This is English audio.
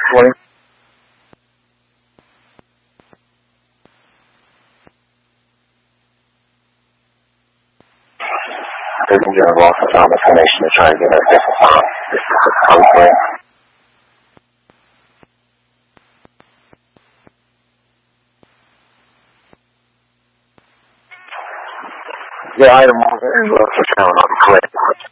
Morning. Surgeon General also found information to try to get our different on. This is the conflict. The item was very low for town on click.